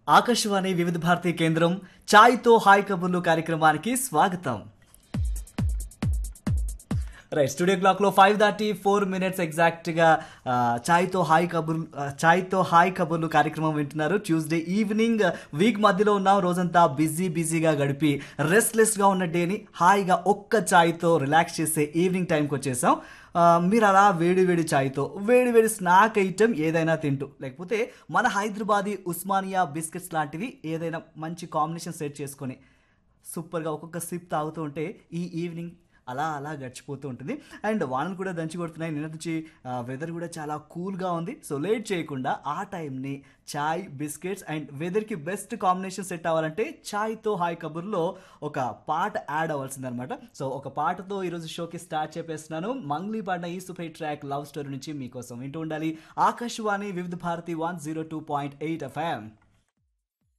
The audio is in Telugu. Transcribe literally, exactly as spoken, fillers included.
ఆకాశవాణి వివిధ భారతి కేంద్రం చాయ్తో హాయ్ కబుర్లు కార్యక్రమానికి స్వాగతం. రైట్, స్టూడియో క్లాక్ లో ఫైవ్ దాటి ఫోర్ మినిట్స్ ఎగ్జాక్ట్ గా చాయ్తో హాయ్ కబుర్లు చాయ్తో హాయ్ కబుర్లు కార్యక్రమం వింటున్నారు. ట్యూస్డే ఈవినింగ్, వీక్ మధ్యలో ఉన్నాం. రోజంతా బిజీ బిజీగా గడిపి రెస్ట్లెస్ గా ఉన్న డేని హాయిగా ఒక్క చాయ్తో రిలాక్స్ చేసే ఈవినింగ్ టైంకి వచ్చేసాం. మీరు అలా వేడి వేడి చాయ్తో వేడి వేడి స్నాక్ ఐటెం ఏదైనా తింటూ, లేకపోతే మన హైదరాబాదీ ఉస్మానియా బిస్కెట్స్ లాంటివి ఏదైనా మంచి కాంబినేషన్ సెట్ చేసుకొని సూపర్గా ఒక్కొక్క సిప్ తాగుతూ ఉంటే ఈ ఈవినింగ్ అలా అలా గడిచిపోతూ ఉంటుంది. అండ్ వానలు కూడా దంచి కొడుతున్నాయి. నిన్న నుంచి వెదర్ కూడా చాలా కూల్గా ఉంది. సో లేట్ చేయకుండా ఆ టైంని చాయ్, biscuits and వెదర్కి best combination set అవ్వాలంటే చాయ్తో హాయ్ కబుర్లో ఒక పాట యాడ్ అవ్వాల్సిందనమాట. సో ఒక పాటతో ఈరోజు షోకి స్టార్ట్ చేపేస్తున్నాను. మంగ్లీ పాడిన ఈ సూపర్ ట్రాక్ లవ్ స్టోరీ నుంచి మీకోసం వింటూ ఉండాలి. ఆకాశవాణి వివిధ Bharati one zero two point eight FM.